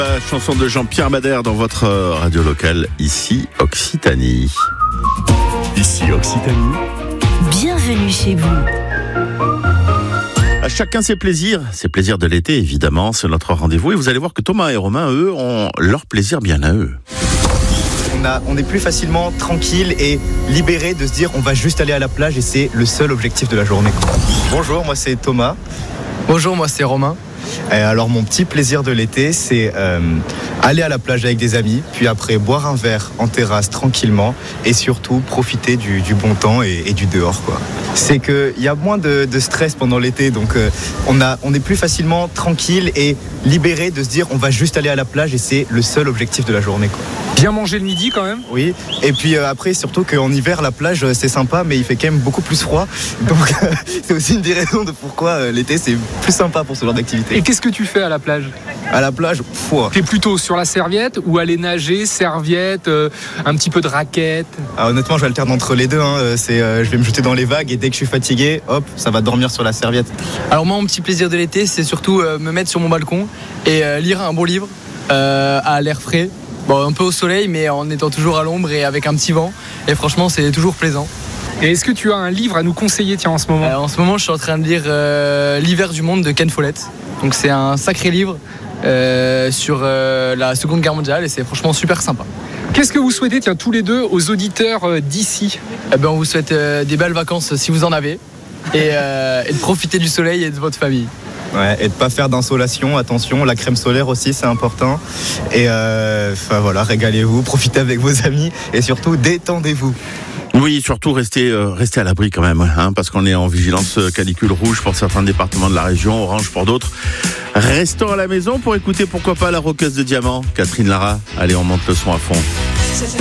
La chanson de Jean-Pierre Madère dans votre radio locale, ici Occitanie. Ici Occitanie. Bienvenue chez vous. À chacun ses plaisirs de l'été évidemment, c'est notre rendez-vous et vous allez voir que Thomas et Romain, eux, ont leur plaisir bien à eux. On est plus facilement tranquille et libéré de se dire on va juste aller à la plage et c'est le seul objectif de la journée. Bonjour, moi c'est Thomas. Bonjour, moi c'est Romain. Alors mon petit plaisir de l'été, c'est aller à la plage avec des amis, puis après boire un verre en terrasse tranquillement et surtout profiter du bon temps et du dehors, quoi. C'est qu'il y a moins de stress pendant l'été, donc on est plus facilement tranquille et libéré de se dire on va juste aller à la plage et c'est le seul objectif de la journée, quoi. Bien manger le midi quand même. Oui, et puis après surtout qu'en hiver la plage c'est sympa mais il fait quand même beaucoup plus froid, donc c'est aussi une des raisons de pourquoi l'été c'est plus sympa pour ce genre d'activité. Et qu'est-ce que tu fais à la plage ? À la plage, T'es plutôt sur la serviette ou aller nager, serviette, un petit peu de raquette ? Honnêtement j'alterne entre les deux, je vais me jeter dans les vagues et dès que je suis fatigué, hop, ça va dormir sur la serviette. Alors moi mon petit plaisir de l'été c'est surtout me mettre sur mon balcon et lire un bon livre à l'air frais. Bon, un peu au soleil mais en étant toujours à l'ombre et avec un petit vent et franchement c'est toujours plaisant. Et est-ce que tu as un livre à nous conseiller en ce moment ? En ce moment je suis en train de lire L'hiver du monde de Ken Follett. Donc c'est un sacré livre sur la Seconde Guerre mondiale et c'est franchement super sympa. Qu'est-ce que vous souhaitez tous les deux aux auditeurs d'ici ? On vous souhaite des belles vacances si vous en avez et de profiter du soleil et de votre famille. Ouais, et de pas faire d'insolation, attention, la crème solaire aussi c'est important. Et voilà, régalez-vous, profitez avec vos amis et surtout détendez-vous. Oui, surtout restez à l'abri quand même, parce qu'on est en vigilance canicule rouge pour certains départements de la région, orange pour d'autres. Restons à la maison pour écouter pourquoi pas la roqueuse de diamant, Catherine Lara. Allez, on monte le son à fond.